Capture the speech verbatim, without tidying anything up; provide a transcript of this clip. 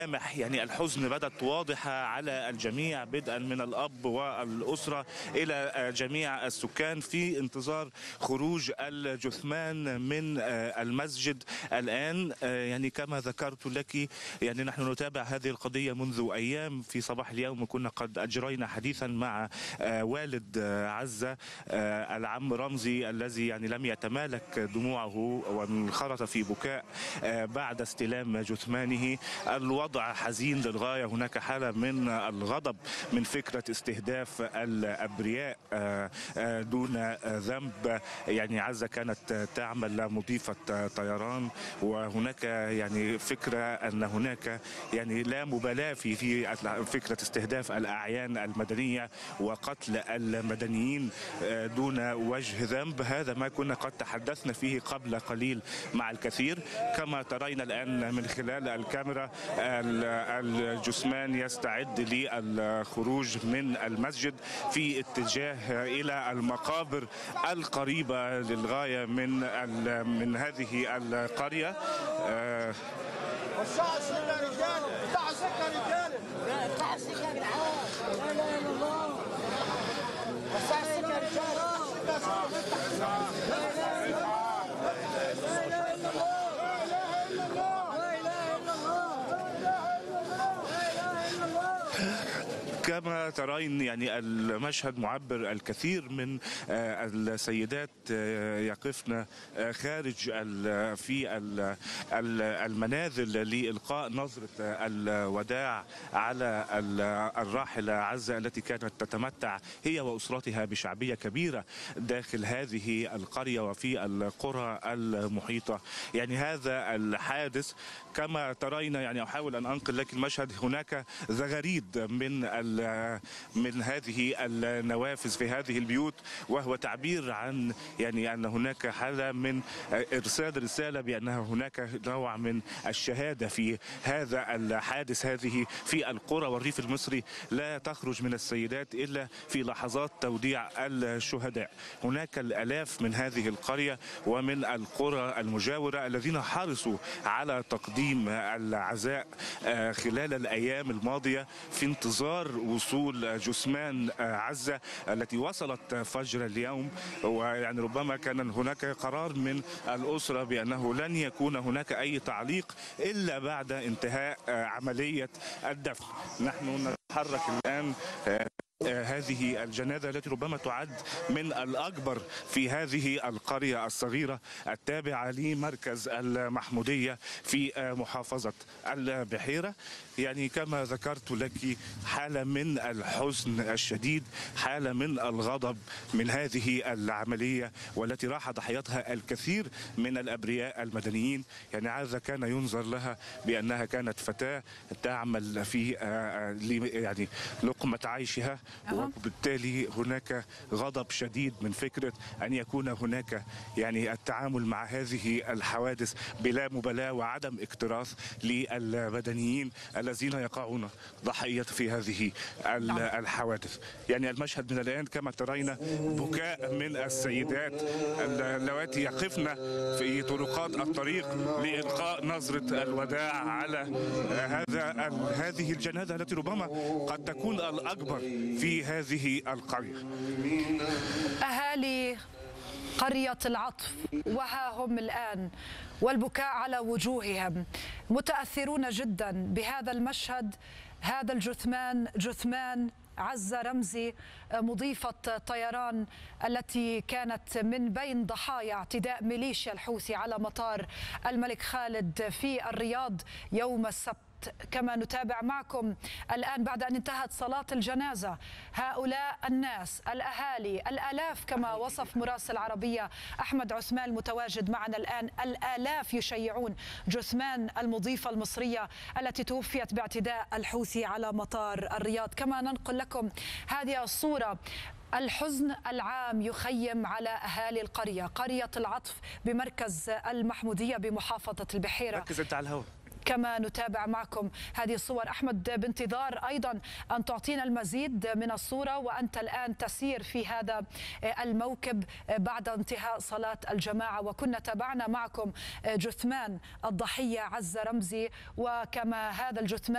يعني الحزن بدت واضحة على الجميع، بدءا من الأب والأسرة إلى جميع السكان في انتظار خروج الجثمان من المسجد الآن. يعني كما ذكرت لك، يعني نحن نتابع هذه القضية منذ أيام. في صباح اليوم كنا قد أجرينا حديثا مع والد عزة العم رمزي الذي يعني لم يتمالك دموعه وانخرط في بكاء بعد استلام جثمانه. الوضع حزين للغاية، هناك حالة من الغضب من فكرة استهداف الأبرياء دون ذنب. يعني عزة كانت تعمل مضيفة طيران، وهناك يعني فكرة أن هناك يعني لا مبالاة في في فكرة استهداف الأعيان المدنية وقتل المدنيين دون وجه ذنب. هذا ما كنا قد تحدثنا فيه قبل قليل مع الكثير. كما ترين الآن من خلال الكاميرا الجثمان يستعد للخروج من المسجد في اتجاه إلى المقابر القريبة للغاية من من هذه القرية. وسعوا السكة يا رجالة، افتحوا السكة يا رجالة، افتحوا السكة يا جدعان، لا إله إلا الله. وسعوا السكة يا رجالة، افتحوا السكة، لا إله إلا الله، لا إله إلا الله، لا إله إلا الله، لا إله إلا الله، لا إله إلا الله. كما ترين يعني المشهد معبر. الكثير من السيدات يقفن خارج في المنازل لإلقاء نظرة الوداع على الراحلة عزة التي كانت تتمتع هي وأسرتها بشعبية كبيرة داخل هذه القرية وفي القرى المحيطة. يعني هذا الحادث كما ترين، يعني أحاول أن أنقل لك المشهد. هناك زغاريد من من هذه النوافذ في هذه البيوت، وهو تعبير عن يعني أن هناك حالة من إرسال رسالة بأن هناك نوع من الشهادة في هذا الحادث. هذه في القرى والريف المصري لا تخرج من السيدات إلا في لحظات توديع الشهداء. هناك الآلاف من هذه القرية ومن القرى المجاورة الذين حرصوا على تقديم العزاء خلال الأيام الماضية في انتظار وصول جثمان عزة التي وصلت فجر اليوم. ويعني ربما كان هناك قرار من الأسرة بأنه لن يكون هناك أي تعليق إلا بعد انتهاء عملية الدفن. نحن نتحرك الآن هذه الجنازة التي ربما تعد من الأكبر في هذه القرية الصغيرة التابعة لمركز المحمودية في محافظة البحيرة. يعني كما ذكرت لك، حالة من الحزن الشديد، حالة من الغضب من هذه العملية والتي راح ضحيتها الكثير من الأبرياء المدنيين. يعني عزة كان ينظر لها بأنها كانت فتاة تعمل في يعني لقمة عيشها، وبالتالي هناك غضب شديد من فكرة أن يكون هناك يعني التعامل مع هذه الحوادث بلا مبالاة وعدم اكتراث للمدنيين الذين يقعون ضحية في هذه الحوادث. يعني المشهد من الآن كما ترين بكاء من السيدات اللواتي يقفن في طرقات الطريق لإلقاء نظرة الوداع على هذا هذه الجنازة التي ربما قد تكون الأكبر في هذه القرية. أهالي قرية العطف وها هم الآن والبكاء على وجوههم، متأثرون جدا بهذا المشهد. هذا الجثمان جثمان عزة رمزي مضيفة طيران التي كانت من بين ضحايا اعتداء ميليشيا الحوثي على مطار الملك خالد في الرياض يوم السبت. كما نتابع معكم الآن بعد أن انتهت صلاة الجنازة، هؤلاء الناس الأهالي الآلاف كما وصف مراسل عربية أحمد عثمان المتواجد معنا الآن، الآلاف يشيعون جثمان المضيفة المصرية التي توفيت باعتداء الحوثي على مطار الرياض. كما ننقل لكم هذه الصورة. الحزن العام يخيم على أهالي القرية، قرية العطف بمركز المحمودية بمحافظة البحيرة. ركز انت على الهواء. كما نتابع معكم هذه الصور. أحمد، بانتظار أيضا أن تعطينا المزيد من الصورة، وأنت الآن تسير في هذا الموكب بعد انتهاء صلاة الجماعة، وكنا تابعنا معكم جثمان الضحية عزة رمزي، وكما هذا الجثمان